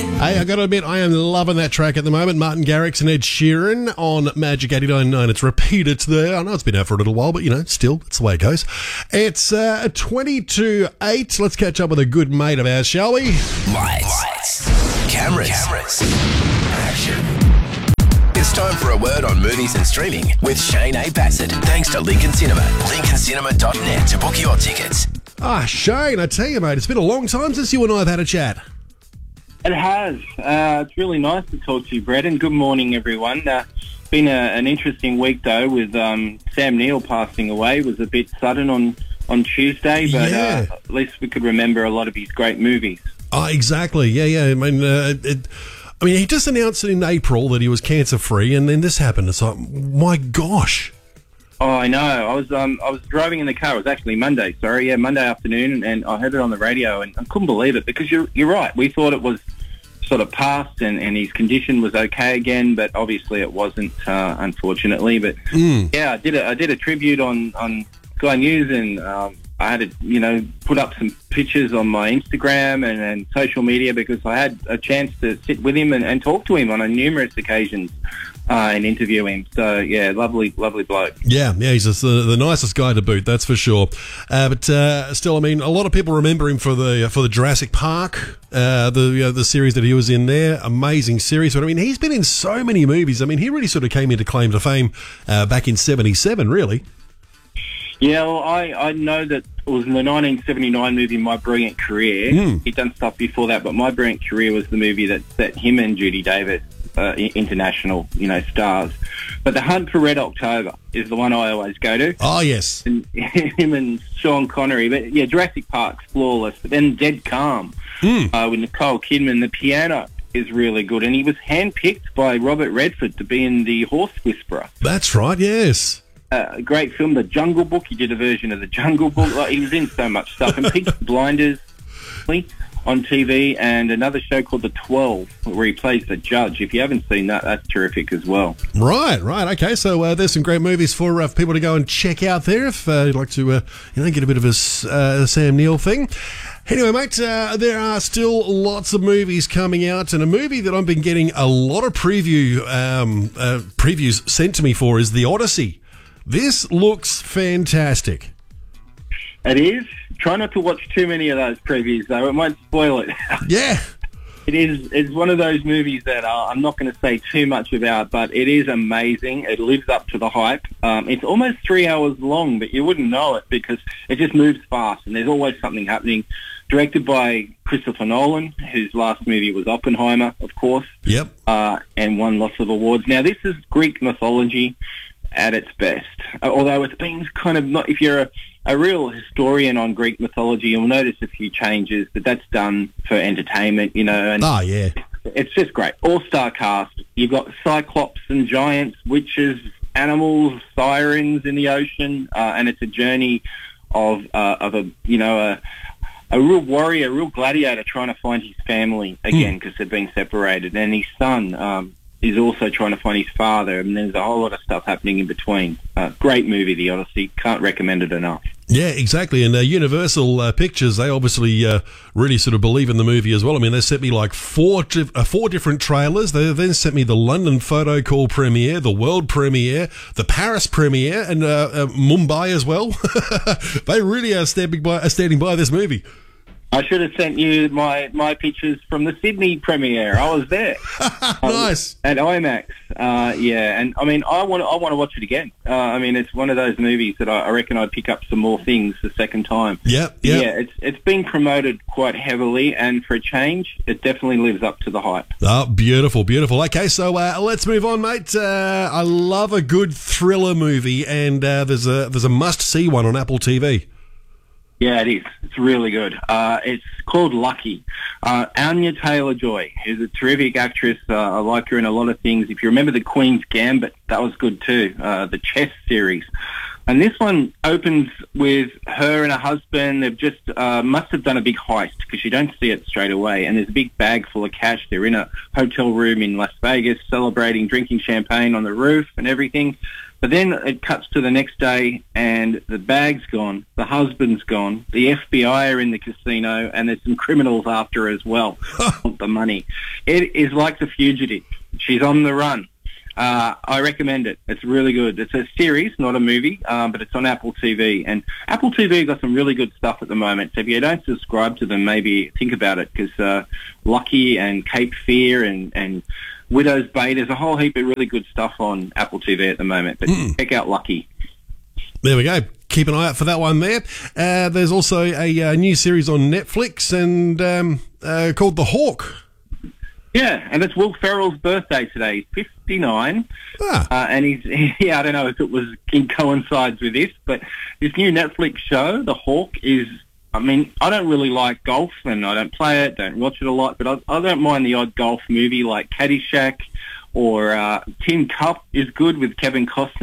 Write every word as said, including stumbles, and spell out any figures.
Hey, I got to admit, I am loving that track at the moment. Martin Garrix and Ed Sheeran on Magic eighty-nine point nine. It's repeated there. I know it's been out for a little while, but, you know, still, it's the way it goes. It's uh, twenty to eight. Let's catch up with a good mate of ours, shall we? Lights. Lights. Cameras. Cameras. Action. It's time for a word on movies and streaming with Shane A. Bassett. Thanks to Lincoln Cinema. lincoln cinema dot net to book your tickets. Ah, Shane, I tell you, mate, it's been a long time since you and I have had a chat. It has. Uh, it's really nice to talk to you, Brett, and good morning, everyone. Uh, it's been a, an interesting week, though, with um, Sam Neill passing away. It was a bit sudden on, on Tuesday, but Yeah. uh, at least we could remember a lot of his great movies. Oh, exactly. Yeah, yeah. I mean, uh, it, I mean, he just announced in April that he was cancer-free, and then this happened. It's like, my gosh. Oh, I know. I was um, I was driving in the car. It was actually Monday, sorry. Yeah, Monday afternoon, and I heard it on the radio, and I couldn't believe it because you're, you're right. We thought it was sort of past and, and his condition was okay again, but obviously it wasn't, uh, unfortunately. But, Mm. yeah, I did a, I did a tribute on, on Sky News, and um, I had to, you know, put up some pictures on my Instagram and, and social media because I had a chance to sit with him and, and talk to him on a numerous occasions uh, and interview him. So, yeah, lovely, lovely bloke. Yeah, yeah, he's just the, the nicest guy to boot, that's for sure. Uh, but uh, still, I mean, a lot of people remember him for the for the Jurassic Park, uh, the you know, the series that he was in there. Amazing series. But I mean, he's been in so many movies. I mean, he really sort of came into claim to fame uh, back in seventy-seven, really. Yeah, well, I, I know that it was in the nineteen seventy-nine movie My Brilliant Career. Mm. He'd done stuff before that, but My Brilliant Career was the movie that set him and Judi Davis uh, international, you know, stars. But The Hunt for Red October is the one I always go to. Oh, yes. And him and Sean Connery. But, yeah, Jurassic Park's flawless. But then Dead Calm Mm. uh, with Nicole Kidman. The piano is really good. And he was handpicked by Robert Redford to be in The Horse Whisperer. That's right, yes. Uh, a great film, The Jungle Book. He did a version of The Jungle Book. Like, he was in so much stuff. And Peaky Blinders on T V, and another show called The Twelve, where he plays the judge. If you haven't seen that, that's terrific as well. Right, right. Okay, so uh, there's some great movies for uh, people to go and check out there if uh, you'd like to, uh, you know, get a bit of a uh, Sam Neill thing. Anyway, mate, uh, there are still lots of movies coming out, and a movie that I've been getting a lot of preview um, uh, previews sent to me for is The Odyssey. This looks fantastic. It is. Try not to watch too many of those previews, though. It might spoil it. Yeah. It is. It's one of those movies that uh, I'm not going to say too much about, but it is amazing. It lives up to the hype. Um, it's almost three hours long, but you wouldn't know it because it just moves fast, and there's always something happening. Directed by Christopher Nolan, whose last movie was Oppenheimer, of course. Yep. Uh, and won lots of awards. Now, this is Greek mythology at its best. Uh, although it's been kind of not, if you're a, a real historian on Greek mythology, you'll notice a few changes, but that's done for entertainment, you know. And Oh, yeah. it's just great. All-star cast. You've got cyclops and giants, witches, animals, sirens in the ocean, uh, and it's a journey of uh, of a, you know, a a real warrior, a real gladiator trying to find his family again because they've been separated, and his son um, is also trying to find his father, and there's a whole lot of stuff happening in between. Uh, great movie, The Odyssey. Can't recommend it enough. Yeah, exactly. And uh, Universal uh, Pictures, they obviously uh, really sort of believe in the movie as well. I mean, they sent me like four di- uh, four different trailers. They then sent me the London Photo Call premiere, the world premiere, the Paris premiere, and uh, uh, Mumbai as well. They really are standing by, are standing by this movie. I should have sent you my, my pictures from the Sydney premiere. I was there. Nice. Um, at IMAX. Uh, yeah, and I mean, I want I want to watch it again. Uh, I mean, it's one of those movies that I, I reckon I'd pick up some more things the second time. Yep, yep. Yeah, it's it's been promoted quite heavily, and for a change, it definitely lives up to the hype. Oh, beautiful, beautiful. Okay, so uh, let's move on, mate. Uh, I love a good thriller movie, and uh, there's a there's a must-see one on Apple T V. Yeah, it is. It's really good. Uh, it's called Lucky. Uh, Anya Taylor-Joy is a terrific actress. Uh, I like her in a lot of things. If you remember The Queen's Gambit, that was good too, uh, the chess series. And this one opens with her and her husband. They've just uh, must have done a big heist because you don't see it straight away. And there's a big bag full of cash. They're in a hotel room in Las Vegas celebrating, drinking champagne on the roof and everything. But then it cuts to the next day and the bag's gone, the husband's gone, the F B I are in the casino, and there's some criminals after her as well. Want the money. It is like The Fugitive. She's on the run. Uh, I recommend it. It's really good. It's a series, not a movie, um, but it's on Apple T V. And Apple T V got some really good stuff at the moment. So if you don't subscribe to them, maybe think about it, because uh, Lucky and Cape Fear and, and Widow's Bay, there's a whole heap of really good stuff on Apple T V at the moment. But mm. check out Lucky. There we go. Keep an eye out for that one there. Uh, there's also a, a new series on Netflix and um, uh, called The Hawk. Yeah, and it's Will Ferrell's birthday today. He's fifty-nine. Ah. Uh, and he's, yeah, I don't know if it was it coincides with this, but this new Netflix show, The Hawk, is, I mean, I don't really like golf, and I don't play it, don't watch it a lot, but I, I don't mind the odd golf movie like Caddyshack, or uh, Tin Cup is good with Kevin Costner.